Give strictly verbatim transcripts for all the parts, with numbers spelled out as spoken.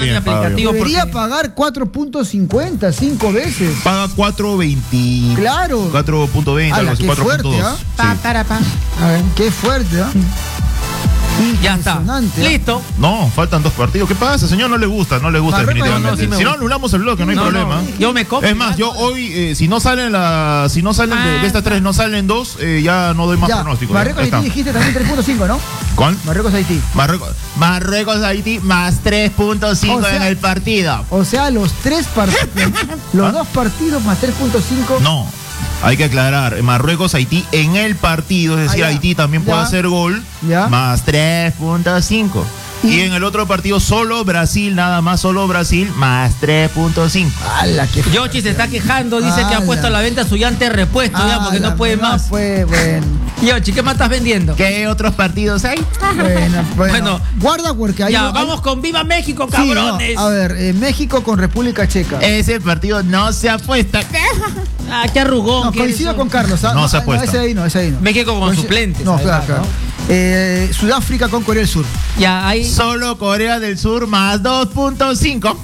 bien, paga bien. Debería porque... pagar cuatro punto cincuenta, cinco veces. Paga cuatro punto veinte. Claro. cuatro punto veinte, algo así, cuatro punto dos. ¿Ah? Sí. A ver, qué fuerte, ¿ah? Ya está. Listo. No, faltan dos partidos. ¿Qué pasa, señor? No le gusta, no le gusta Marruecos, definitivamente. No, no, si, si no, anulamos el bloque, no hay no, problema. No, yo me copio. Es más, yo hoy, eh, si no salen la, si no salen ah, de, de estas tres, no salen dos, eh, ya no doy más ya. pronóstico. Marruecos Haití dijiste también tres punto cinco, ¿no? ¿Cuál? Marruecos Haití. Marruecos, Marruecos Haití más tres punto cinco o sea, en el partido. O sea, los tres partidos, los ¿Ah? dos partidos más tres punto cinco. No. Hay que aclarar, Marruecos, Haití en el partido, es decir, ah, Haití también ya. puede hacer gol, ya. más tres punto cinco. ¿Y? y en el otro partido solo Brasil, nada más solo Brasil, más tres punto cinco. Yoshi se está quejando, dice Ala. que ha puesto a la venta su llante repuesto ya porque no puede más. Fue bueno. Yoshi, ¿qué más estás vendiendo? ¿Qué otros partidos hay? Bueno, bueno. bueno guarda porque hay... Ya, hay... vamos con Viva México, cabrones. Sí, no. A ver, eh, México con República Checa. Ese partido no se apuesta. Ah, qué arrugón. No, coincido con Carlos. ¿Ah? No, no se apuesta. No, ese ahí no, ese ahí no. México con suplentes. No, claro, claro. ¿no? Eh, Sudáfrica con Corea del Sur. Ya, ahí. Solo Corea del Sur más dos punto cinco.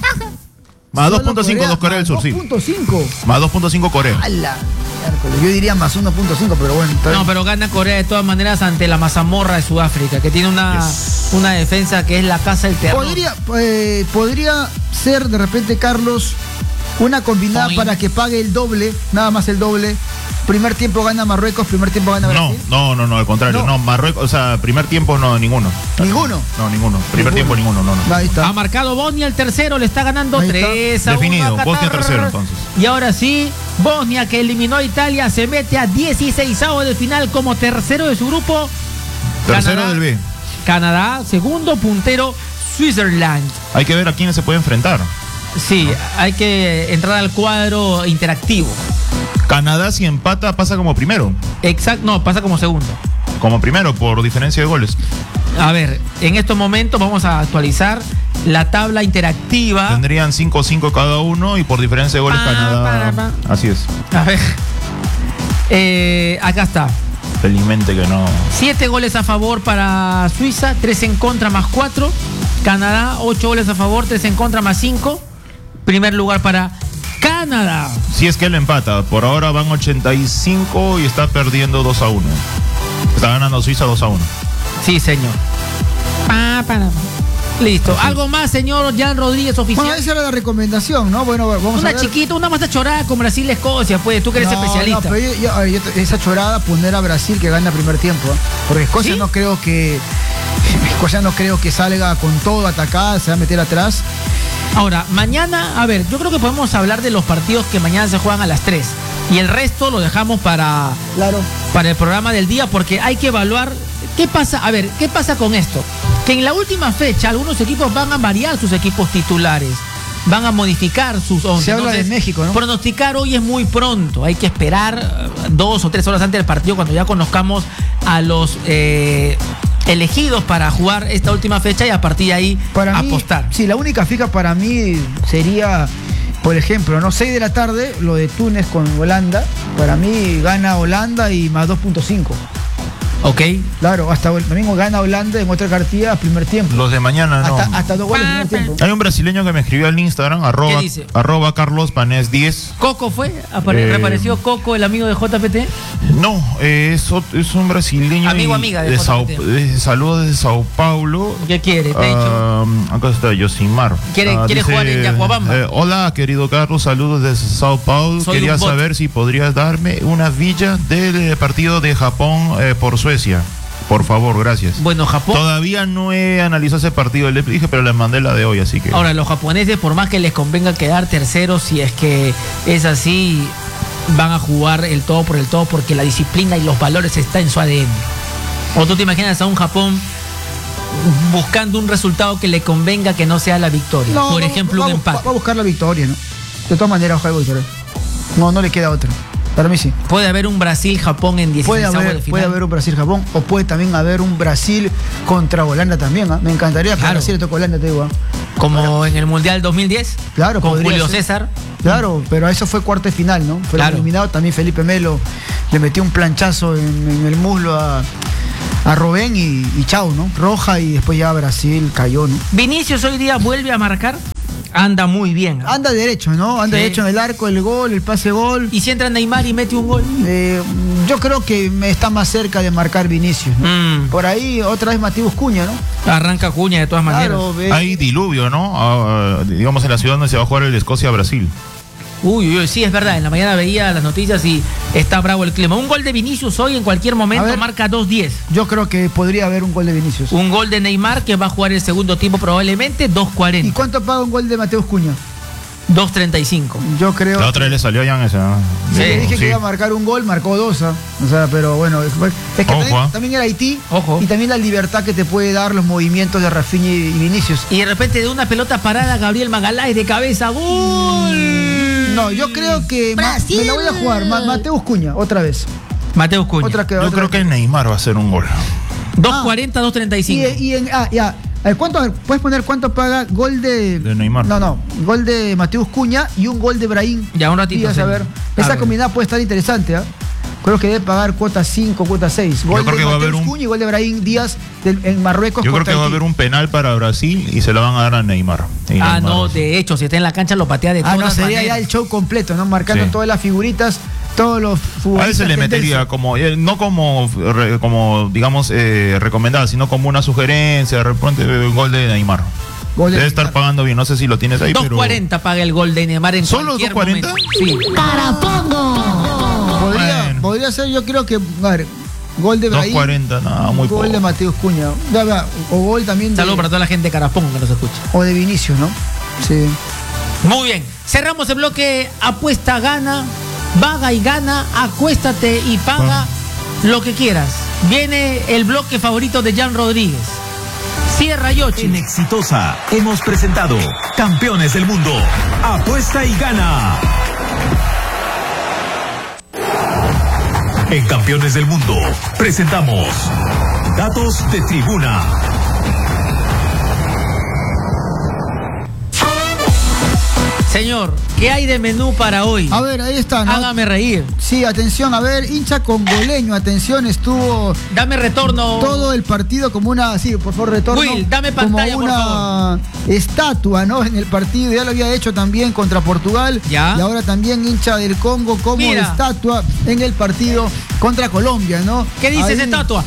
Más dos punto cinco, dos Corea del Sur, sí. dos punto cinco. Más dos punto cinco Corea. ¡Hala! Yo diría más uno punto cinco, pero bueno. No, pero gana Corea de todas maneras ante la mazamorra de Sudáfrica, que tiene una, yes. una defensa que es la casa del terror. Podría, eh, podría ser de repente, Carlos, una combinada Oy. para que pague el doble, nada más el doble. Primer tiempo gana Marruecos, primer tiempo gana Brasil. No, no, no, no, al contrario. No, no Marruecos, o sea, primer tiempo no, ninguno. ¿Ninguno? No, ninguno. Primer ninguno. tiempo ninguno, no, no. Ahí está. Ha marcado Bosnia el tercero, le está ganando tres a uno. Definido, Bosnia tercero entonces. Y ahora sí, Bosnia, que eliminó a Italia, se mete a dieciseisavo de final como tercero de su grupo. Tercero Canadá, del B. Canadá, segundo puntero, Switzerland. Hay que ver a quiénes se puede enfrentar. Sí, hay que entrar al cuadro interactivo. Canadá, si empata, pasa como primero. Exacto, no, pasa como segundo. Como primero, por diferencia de goles. A ver, en estos momentos vamos a actualizar la tabla interactiva. Tendrían cinco cinco cada uno y por diferencia de goles pa, Canadá. Pa, pa. Así es. A ver. Eh, acá está. Felizmente que no. Siete goles a favor para Suiza, tres en contra más cuatro. Canadá, ocho goles a favor, tres en contra más cinco. Primer lugar para Canadá. Si es que él empata, por ahora van ochenta y cinco y está perdiendo dos a uno. Está ganando Suiza dos a uno. Sí, señor. Pa, pa, pa. Listo. ¿Algo más, señor Jan Rodríguez, oficial? Bueno, esa era la recomendación, ¿no? Bueno, vamos una a ver. chiquita, una más chorada con Brasil-Escocia, pues, tú que eres no, especialista. No, pero yo, yo, yo, esa chorada poner a Brasil que gana primer tiempo, ¿eh? Porque Escocia ¿Sí? no creo que Escocia no creo que salga con todo atacada, se va a meter atrás. Ahora, mañana, a ver, yo creo que podemos hablar de los partidos que mañana se juegan a las tres. Y el resto lo dejamos para, claro. para el programa del día, porque hay que evaluar qué pasa. A ver, ¿qué pasa con esto? Que en la última fecha algunos equipos van a variar sus equipos titulares. Van a modificar sus once. Se habla de México, ¿no? Pronosticar hoy es muy pronto. Hay que esperar dos o tres horas antes del partido cuando ya conozcamos a los eh, elegidos para jugar esta última fecha y a partir de ahí para apostar. Mí, sí, la única fija para mí sería, por ejemplo, no seis de la tarde, lo de Túnez con Holanda. Para mí gana Holanda y más dos punto cinco. Ok. Claro, hasta el domingo gana Holanda en otra cartilla primer tiempo. Los de mañana no. Hasta, hasta dos goles primer tiempo. Hay un brasileño que me escribió al Instagram, arroba, arroba Carlos Panés diez. ¿Coco fue? Apare, eh, ¿Reapareció Coco, el amigo de J P T? No, eh, es, es un brasileño. Amigo, amiga de, de J P T. Sao, de, saludos desde Sao Paulo. ¿Qué quiere, Pecho? Uh, acá está Yosimar. ¿Quiere, uh, ¿quiere dice, jugar en Yacuabamba? Eh, hola, querido Carlos, saludos desde Sao Paulo. Soy Quería saber si podrías darme una villa del partido de Japón eh, por Suecia. Por favor, gracias. Bueno, Japón. Todavía no he analizado ese partido, le dije, pero les mandé la de hoy, así que. Ahora, los japoneses, por más que les convenga quedar terceros, si es que es así, van a jugar el todo por el todo porque la disciplina y los valores están en su A D N. O tú te imaginas a un Japón buscando un resultado que le convenga que no sea la victoria. No, por ejemplo, va, un empate. Va a buscar la victoria, ¿no? De todas maneras, ojalá victoria. No, no le queda otra. Para mí sí. Puede haber un Brasil-Japón en dieciséis puede haber, de final. Puede haber un Brasil-Japón o puede también haber un Brasil contra Holanda también. ¿eh? Me encantaría que claro. Brasil le toque Holanda, te digo. ¿eh? Como Ahora, en el Mundial dos mil diez. Claro, con Julio ser. César. Claro, pero eso fue cuarto de final, ¿no? Fue claro. eliminado. También Felipe Melo le metió un planchazo en, en el muslo a, a Robén y, y chau, ¿no? Roja y después ya Brasil cayó, ¿no? Vinicius hoy día vuelve a marcar. Anda muy bien. ¿eh? Anda derecho, ¿no? Anda sí. derecho en el arco, el gol, el pase gol. ¿Y si entra Neymar y mete un gol? Eh, yo creo que está más cerca de marcar Vinicius, ¿no? Mm. Por ahí otra vez Mateus Cunha, ¿no? Arranca Cunha de todas maneras. Claro, hay diluvio, ¿no? Uh, digamos en la ciudad donde se va a jugar el Escocia-Brasil. Uy, uy, sí, es verdad. En la mañana veía las noticias y está bravo el clima. Un gol de Vinicius hoy en cualquier momento ver, marca dos diez. Yo creo que podría haber un gol de Vinicius. Un gol de Neymar que va a jugar el segundo tiempo probablemente, dos cuarenta. ¿Y cuánto paga un gol de Mateus Cunha? dos treinta y cinco. Yo creo. La otra vez le salió ya en esa. ¿no? Sí, le dije sí. que iba a marcar un gol, marcó dos. ¿eh? O sea, pero bueno, es que Ojo, también, también era Haití. Ojo. Y también la libertad que te puede dar los movimientos de Rafinha y Vinicius. Y de repente de una pelota parada, Gabriel Magaláes de cabeza, ¡gol! No, yo creo que ma, me la voy a jugar. Ma, Mateus Cunha, otra vez. Mateus Cunha. Otra que, yo otra creo vez. que Neymar va a hacer un gol. dos cuarenta, dos treinta y cinco. Y, y en, ah, ya. ¿Cuánto, ¿Puedes poner cuánto paga gol de, de Neymar? No, no, gol de Mateus Cunha y un gol de Brahim. Ya, un ratito. Sí, a ver. A Esa ver. combinada puede estar interesante, ¿eh? Creo que debe pagar cuota cinco, cuota seis. Gol Yo creo de que Mateus va a haber un... Cunha y gol de Brahim Díaz de, en Marruecos. Yo creo que Haití. va a haber un penal para Brasil y se lo van a dar a Neymar. Y ah, Neymar, no, de hecho, si está en la cancha lo patea de ah, todas no, sería maneras. ya el show completo, ¿no? Marcando sí. todas las figuritas. Todos los a veces le metería como, no como, como digamos, eh, recomendada, sino como una sugerencia, de repente un gol de Neymar. Gol de Debe Neymar. Estar pagando bien, no sé si lo tienes ahí. dos cuarenta pero... paga el gol de Neymar en ¿Solo cualquier dos cuarenta? momento. Sí. ¡Carapongo! Podría, bueno. podría ser, yo creo que, a ver, gol de Brahim. dos cuarenta, no, muy Gol poco. de Mateus Cunha. O gol también de... Saludos para toda la gente de Carapongo que nos escucha. O de Vinicius, ¿no? Sí. Muy bien. Cerramos el bloque Apuesta Gana. Vaga y gana, acuéstate y paga oh. lo que quieras. Viene el bloque favorito de Jan Rodríguez. Cierra Yoshi. En Exitosa hemos presentado Campeones del Mundo. Apuesta y gana. En Campeones del Mundo presentamos Datos de Tribuna. Señor, ¿qué hay de menú para hoy? A ver, ahí está, ¿no? Hágame reír. Sí, atención, a ver, hincha congoleño, atención, estuvo... Dame retorno. Todo el partido como una, sí, por favor, retorno. Will, dame pantalla, como una por favor. estatua, ¿no? En el partido, ya lo había hecho también contra Portugal. ¿Ya? Y ahora también hincha del Congo como Mira. estatua en el partido contra Colombia, ¿no? ¿Qué dice ahí, esa estatua?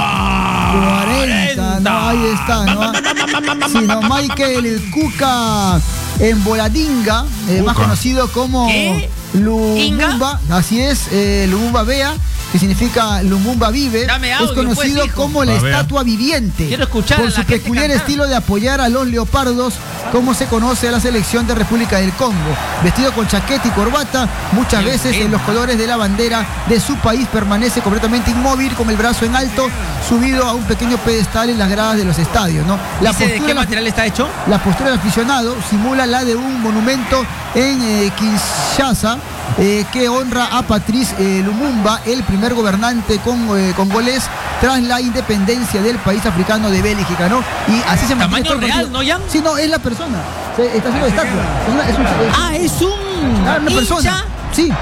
cuarenta, ¿no? Ahí está, ¿no? Sí, no, Michael el Cuca en Boladinga, eh, más conocido como ¿Qué? Lumumba, así es, eh, Lumumba Bea, que significa Lumumba vive, Dame audio, es conocido pues, como la estatua viviente. Quiero escuchar por a la su peculiar cantar. estilo de apoyar a los leopardos, como se conoce a la selección de República del Congo. Vestido con chaqueta y corbata, muchas Qué veces bien. en los colores de la bandera de su país, permanece completamente inmóvil, con el brazo en alto, subido a un pequeño pedestal en las gradas de los estadios, ¿no? La ¿Dice de qué material está hecho? La postura del aficionado simula la de un monumento en eh, Kinshasa, eh, que honra a Patrice eh, Lumumba, el primer gobernante con, eh, congolés tras la independencia del país africano de Bélgica, ¿no? Y así se mantiene. ¿Tamaño real, no, Jan? Sí, no, es la persona. Se, está haciendo estatua. Es una, es un, es, ah, es un ah, una hincha. persona. Sí.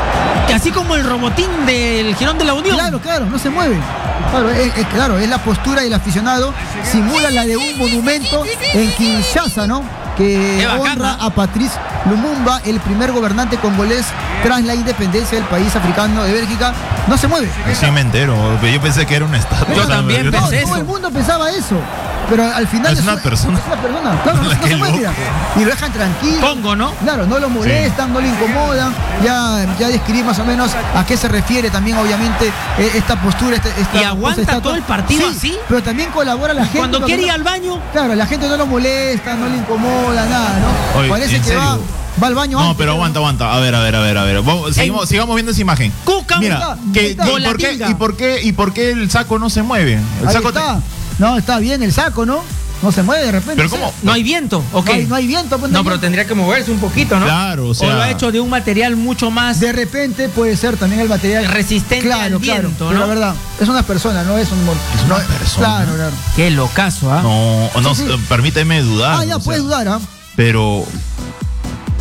Así como el robotín del Girón de la Unión. Claro, claro, no se mueve. Claro, es, es, claro, es la postura del aficionado, simula la de un monumento en Kinshasa, ¿no? Que honra a Patrice Lumumba, el primer gobernante congolés tras la independencia del país africano de Bélgica. No se mueve. Sí, me entero. Yo pensé que era una estatua. Yo también no, pensé todo eso. el mundo pensaba eso. Pero al final es, es una persona. Es una persona. Claro, no, no se mueve, mira. Y lo dejan tranquilo. Congo, ¿no? Claro, no lo molestan, sí. no lo incomodan. Ya, ya describí más o menos a qué se refiere también, obviamente, eh, esta postura. Esta, esta, y aguanta esta, todo el partido sí, así. Pero también colabora la gente. Cuando quiere ir al baño. Claro, la gente no lo molesta, no le incomoda, nada, ¿no? Oye, Parece que va, va al baño. No, antes, pero aguanta, aguanta. A ver, a ver, a ver, a ver. Vamos, seguimos, en... sigamos viendo esa imagen. Cuca, mira, que, y, por qué, y por qué y por qué el saco no se mueve. El Ahí saco está. Te... No, está bien el saco, ¿no? No se mueve de repente. ¿Pero cómo? ¿No hay viento? ¿O qué? No hay, no hay viento. Pues no, no pero viento. tendría que moverse un poquito, ¿no? Claro, o sea... O lo ha hecho de un material mucho más... De repente puede ser también el material... Resistente claro, al viento, claro, ¿no? La verdad, es una persona, no es un... Es una no, persona. Claro, claro. Qué locazo, ¿ah? ¿eh? No, no, sí, sí. permíteme dudar. Ah, ya, puedes dudar, ¿ah? Pero...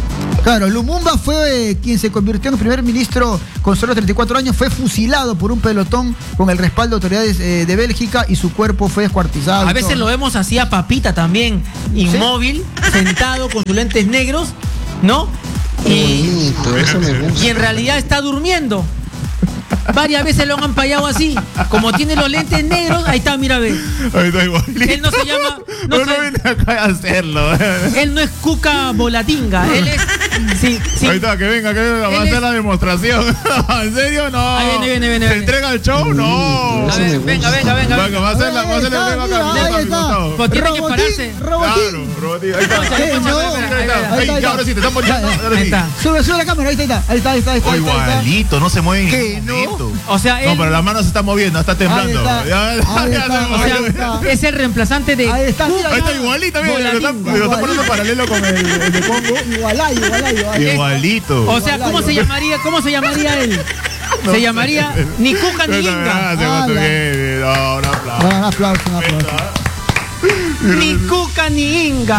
Claro, Lumumba fue eh, quien se convirtió en primer ministro con solo treinta y cuatro años, fue fusilado por un pelotón con el respaldo de autoridades eh, de Bélgica y su cuerpo fue descuartizado. A veces todo. Lo vemos así a Papita también, inmóvil, ¿sí? Sentado con sus lentes negros, ¿no? Y, bonito, eso me gusta. Y en realidad está durmiendo. Varias veces lo han ampallado así. Como tiene los lentes negros, ahí está, mira, ve. Ahí está igualito. Él no se llama. No, no, se, no viene acá a hacerlo. Él no es Cuca Volatinga. Él es. Sí, sí. Ahí está, que venga, que venga. Va a hacer es, la demostración. ¿En serio? No. Ahí viene, viene, viene. ¿Se entrega el show? No. A ver, venga, venga, venga. venga. Va a hacer la. Va a hacer la. Ahí está. Pues tiene que pararse. Robotín. Robotín. Ahí está. Ahí está. Ahora sí, te están poniendo. Ahí está. Sube, sube la cámara. Ahí está. Ahí está, ahí está. Ahí está. Igualito, no se mueven. ¿Qué? No. O sea, él... No, pero la mano se está moviendo, está temblando. Ahí está, ya, ahí ya está, se ahí movió. está. Es el reemplazante de. Ahí está, mira, ahí está igualita, mira, lo está, lo está poniendo paralelo con el, el de Congo. Igualay, igualay, igualay. Igualito. O sea, ¿cómo se llamaría? ¿Cómo se llamaría él? No, se llamaría ni Cuca ni Inga. No, un aplauso. Un aplauso, un aplauso. Ni Cuca ni Inga.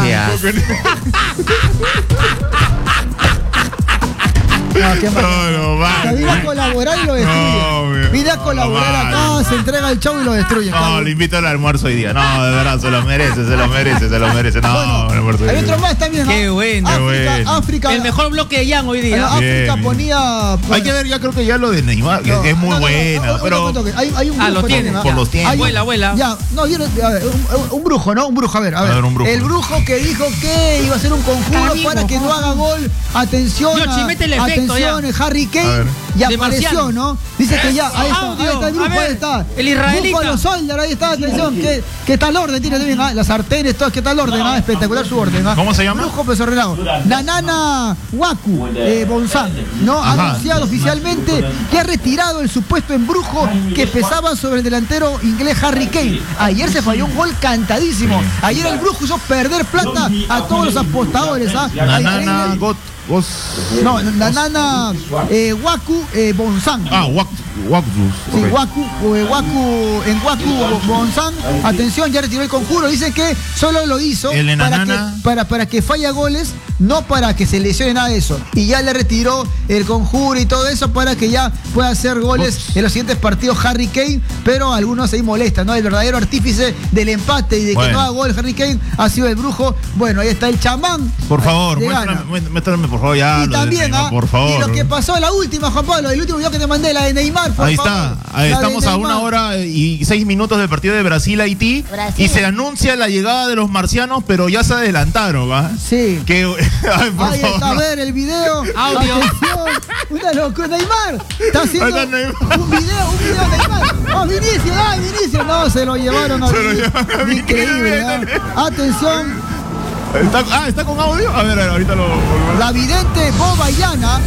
No, qué mal. No, no, va. Vine a colaborar y lo destruye. No, Vine a colaborar no, acá, se entrega el show y lo destruye. No, cabrón. Le invito al almuerzo hoy día. No, de verdad, se lo merece, se lo merece, se lo merece. No, bueno, el almuerzo hay otro más también, ¿no? Qué bueno. África, bueno. África. El mejor bloque de Jan hoy día. África bien, ponía. Bueno. Hay que ver, ya creo que ya lo de Neymar, que no, es muy no, no, buena, no, pero. Hay, hay un ah, lo tiene. Por los tiempos. Abuela, abuela. Ya, no, yo, a ver, un, un brujo, ¿no? Un brujo, a ver, a ver. A ver un brujo. El brujo que dijo que iba a hacer un conjuro Amigo, para que no haga gol. Atención, Yoshi, a, mete el efecto, atención, ya. Harry Kane. Y apareció, ¿no? Dice que ya, ahí está, ahí está el grupo, ahí está. El israelita. Búfalo Soldier, ahí está, atención, que, que tal orden tiene también, ¿ah? Las sartenes, todo, que tal orden, ¿ah? Espectacular su orden, ¿ah? ¿Cómo se llama? Brujo desordenado. Nanana Waku eh, Bonsan, ¿no? Ha anunciado oficialmente que ha retirado el supuesto embrujo que pesaba sobre el delantero inglés Harry Kane. Ayer se falló un gol cantadísimo. Ayer el brujo hizo perder plata a todos los apostadores, ¿ah? Nanana Got. Vos... No, Nanana eh, Waku eh, Bonsan. Ah, Waku. Waku. Sí, okay. Waku, eh, Waku, en Waku Bonsan. Atención, ya retiró el conjuro. Dice que solo lo hizo para que, para, para que falla goles, no para que se lesione nada de eso. Y ya le retiró el conjuro y todo eso para que ya pueda hacer goles ¿Vos? en los siguientes partidos Harry Kane. Pero algunos ahí molestan, ¿no? El verdadero artífice del empate y de bueno. que no haga gol Harry Kane ha sido el brujo. Bueno, ahí está el chamán. Por favor, muéstrame, muéstrame, por favor, ya. Y también, Neymar, ¿ah? por favor. Y lo que pasó la última, Juan Pablo, el último video que te mandé, la de Neymar, por Ahí favor. está, ahí estamos a una hora y seis minutos del partido de Brasil-Haití y se anuncia la llegada de los marcianos, pero ya se adelantaron, ¿va? Sí. Que, ay, por ahí favor, está, a no. ver el video. Audio. Atención, una locura, Neymar. Está haciendo un video, un video de Neymar. ¡Oh, Vinicius! ¡Ay, Vinicius! No, se lo llevaron a Vinicius. Increíble, ¿eh? Atención. Está, ah, ¿está con audio? A ver, a ver ahorita lo... La vidente Bobayana,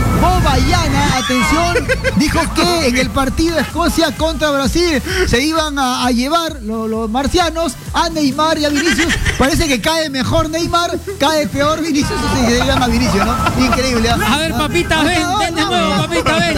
Bobayana, atención, dijo que en el partido de Escocia contra Brasil se iban a, a llevar los, los marcianos a Neymar y a Vinicius. Parece que cae mejor Neymar, cae peor Vinicius y se llevan a Vinicius, ¿no? Increíble, ¿eh? A ver, papita, ven, ven de nuevo, papita, ven.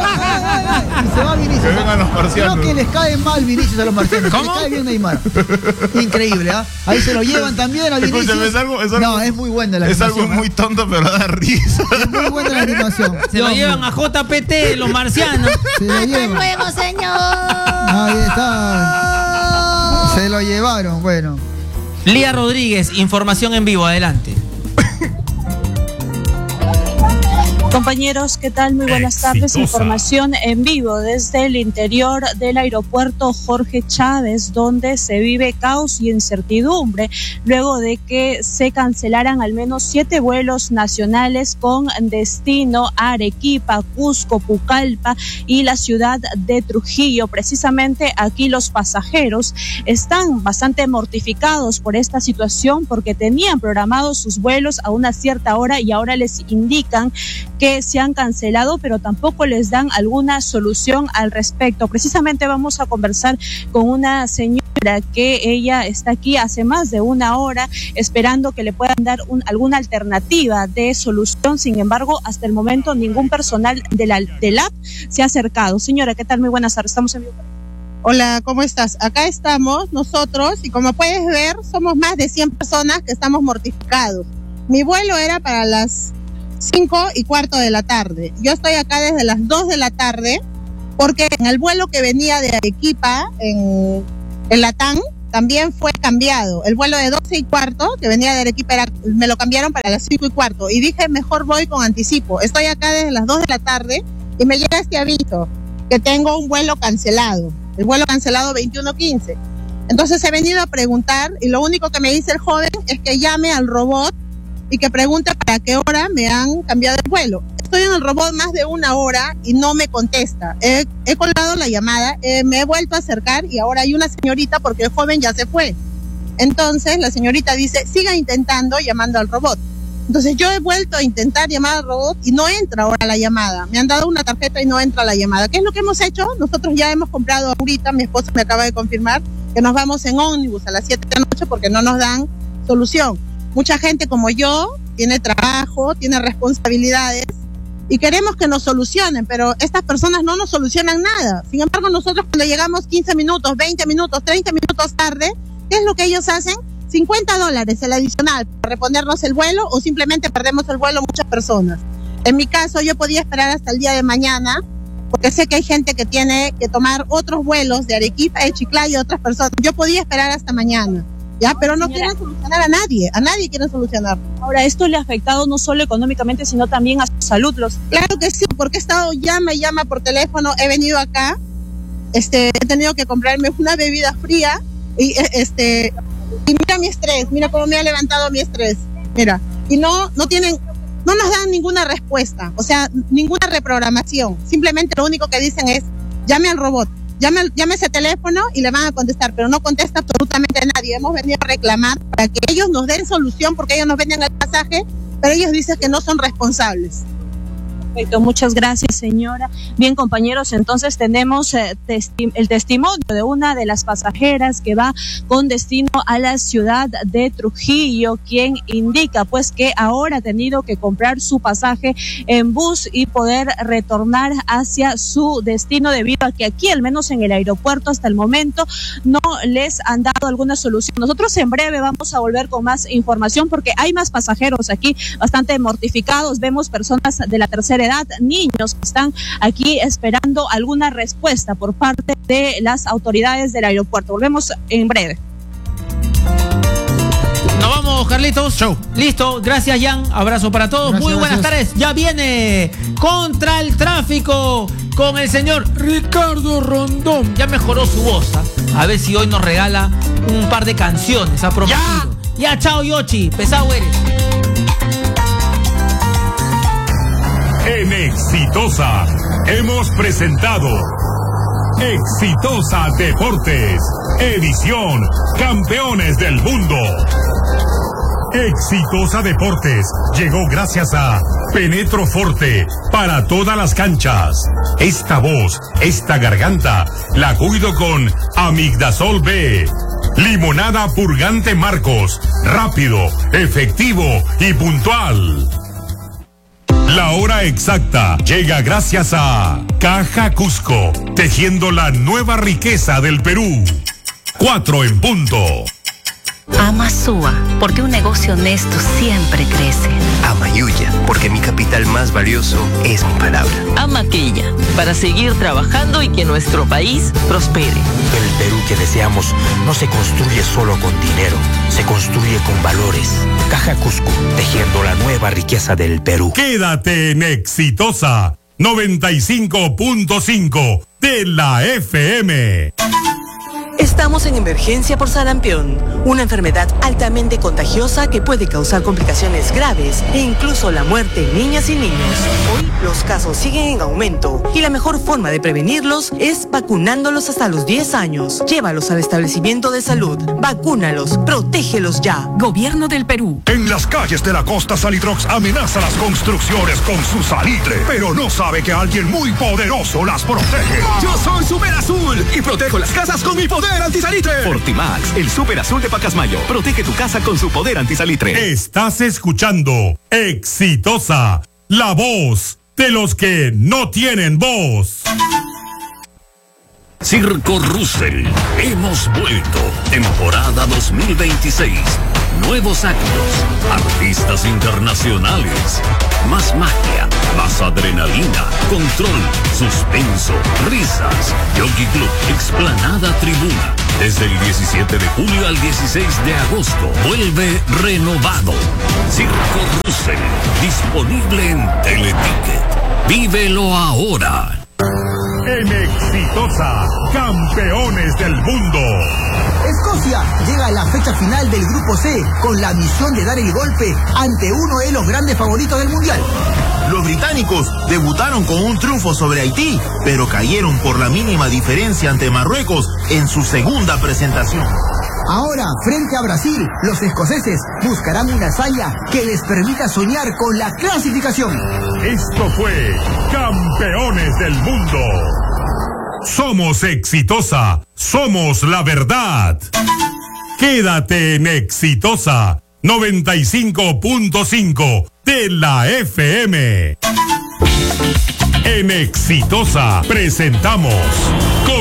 Y se va Vinicius. Que vengan los marcianos. Creo que les cae mal Vinicius a los marcianos. ¿Cómo? Les cae bien Neymar. Increíble, ¿eh? Ahí se lo llevan también a Vinicius. Escúchame, es algo, es algo, no, es muy buena la es animación. Es algo muy tonto, pero da risa. Es muy buena la animación. Se lo llevan a J P T, los marcianos. Se lo llevan. Hasta luego, señor. Ahí está. Se lo llevaron, bueno. Lía Rodríguez, información en vivo, adelante. Compañeros, ¿qué tal? Muy buenas tardes. Información en vivo desde el interior del aeropuerto Jorge Chávez, donde se vive caos y incertidumbre luego de que se cancelaran al menos siete vuelos nacionales con destino a Arequipa, Cusco, Pucallpa y la ciudad de Trujillo. Precisamente aquí los pasajeros están bastante mortificados por esta situación porque tenían programados sus vuelos a una cierta hora y ahora les indican que se han cancelado, pero tampoco les dan alguna solución al respecto. Precisamente vamos a conversar con una señora que ella está aquí hace más de una hora esperando que le puedan dar un, alguna alternativa de solución. Sin embargo, hasta el momento ningún personal de la, del A P se ha acercado. Señora, ¿qué tal? Muy buenas tardes. Estamos en vivo. Hola, ¿cómo estás? Acá estamos nosotros y como puedes ver, somos más de cien personas que estamos mortificados. Mi vuelo era para las cinco y cuarto de la tarde. Yo estoy acá desde las dos de la tarde porque en el vuelo que venía de Arequipa, en el Latam, también fue cambiado. El vuelo de doce y cuarto, que venía de Arequipa, era, me lo cambiaron para las cinco y cuarto. Y dije, mejor voy con anticipo. Estoy acá desde las dos de la tarde y me llega este aviso que tengo un vuelo cancelado. El vuelo cancelado veintiuno quince. Entonces he venido a preguntar y lo único que me dice el joven es que llame al robot y que pregunte para qué hora me han cambiado el vuelo. Estoy en el robot más de una hora y no me contesta. He, he colgado la llamada, eh, me he vuelto a acercar y ahora hay una señorita porque el joven ya se fue. Entonces la señorita dice, siga intentando llamando al robot. Entonces yo he vuelto a intentar llamar al robot y no entra ahora la llamada. Me han dado una tarjeta y no entra la llamada. ¿Qué es lo que hemos hecho? Nosotros ya hemos comprado ahorita, mi esposa me acaba de confirmar, que nos vamos en ómnibus a las siete de la noche porque no nos dan solución. Mucha gente como yo tiene trabajo, tiene responsabilidades y queremos que nos solucionen, pero estas personas no nos solucionan nada. Sin embargo, nosotros cuando llegamos quince minutos, veinte minutos, treinta minutos tarde, ¿qué es lo que ellos hacen? cincuenta dólares el adicional para reponernos el vuelo o simplemente perdemos el vuelo muchas personas. En mi caso, yo podía esperar hasta el día de mañana porque sé que hay gente que tiene que tomar otros vuelos de Arequipa, de Chiclayo y otras personas. Yo podía esperar hasta mañana, ¿ya? Pero no quieren solucionar a nadie, a nadie quieren solucionar. Ahora, esto le ha afectado no solo económicamente, sino también a su salud. Los... Claro que sí, porque he estado llama y llama por teléfono, he venido acá, este, he tenido que comprarme una bebida fría y este, y mira mi estrés, mira cómo me ha levantado mi estrés, mira, y no, no tienen... No nos dan ninguna respuesta, o sea, ninguna reprogramación. Simplemente lo único que dicen es, llame al robot, llame, llame ese teléfono y le van a contestar, pero no contesta absolutamente nadie. Hemos venido a reclamar para que ellos nos den solución porque ellos nos venden el pasaje, pero ellos dicen que no son responsables. Perfecto, muchas gracias, señora. Bien, compañeros, entonces tenemos eh, testi- el testimonio de una de las pasajeras que va con destino a la ciudad de Trujillo, quien indica pues que ahora ha tenido que comprar su pasaje en bus y poder retornar hacia su destino debido a que aquí, al menos en el aeropuerto, hasta el momento no les han dado alguna solución. Nosotros en breve vamos a volver con más información porque hay más pasajeros aquí bastante mortificados. Vemos personas de la tercera edad, niños que están aquí esperando alguna respuesta por parte de las autoridades del aeropuerto. Volvemos en breve. Nos vamos, Carlitos. Chau. Listo, gracias, Jan. Abrazo para todos. Gracias, Muy buenas gracias. tardes. Ya viene Contra el Tráfico con el señor Ricardo Rondón. Ya mejoró su voz, ¿eh? A ver si hoy nos regala un par de canciones. Ha prometido. Ya, ya, chao, Yochi. Pesado eres. En Exitosa hemos presentado Exitosa Deportes, edición Campeones del Mundo. Exitosa Deportes llegó gracias a Penetro Forte para todas las canchas. Esta voz, esta garganta, la cuido con Amigdasol B. Limonada Purgante Marcos, rápido, efectivo y puntual. La hora exacta llega gracias a Caja Cusco, tejiendo la nueva riqueza del Perú. Cuatro en punto. Amasúa, porque un negocio honesto siempre crece. Amayuya, porque mi capital más valioso es mi palabra. Amaquilla, para seguir trabajando y que nuestro país prospere. El Perú que deseamos no se construye solo con dinero, se construye con valores. Caja Cusco, tejiendo la nueva riqueza del Perú. Quédate en Exitosa noventa y cinco punto cinco de la F M. Estamos en emergencia por sarampión, una enfermedad altamente contagiosa que puede causar complicaciones graves e incluso la muerte en niñas y niños. Hoy los casos siguen en aumento y la mejor forma de prevenirlos es vacunándolos hasta los diez años. Llévalos al establecimiento de salud, vacúnalos, protégelos ya. Gobierno del Perú. En las calles de la costa, Salitrox amenaza las construcciones con su salitre, pero no sabe que alguien muy poderoso las protege. Yo soy Super Azul y protejo las casas con mi poder antisalitre. Fortimax, el Super Azul de Pacasmayo. Protege tu casa con su poder antisalitre. Estás escuchando Exitosa, la voz de los que no tienen voz. Circo Russell, hemos vuelto. Temporada dos mil veintiséis. nuevos actos, artistas internacionales, más magia, más adrenalina, control, suspenso, risas. Jockey Club, Explanada Tribuna. Desde el diecisiete de julio al dieciséis de agosto, vuelve renovado. Circo Russell, disponible en Teleticket. Vívelo ahora. En Exitosa, campeones del mundo. Escocia llega a la fecha final del Grupo C con la misión de dar el golpe ante uno de los grandes favoritos del Mundial. Los británicos debutaron con un triunfo sobre Haití, pero cayeron por la mínima diferencia ante Marruecos en su segunda presentación. Ahora, frente a Brasil, los escoceses buscarán una hazaña que les permita soñar con la clasificación. Esto fue Campeones del Mundo. Somos Exitosa, somos la verdad. Quédate en Exitosa noventa y cinco punto cinco de la F M. En Exitosa presentamos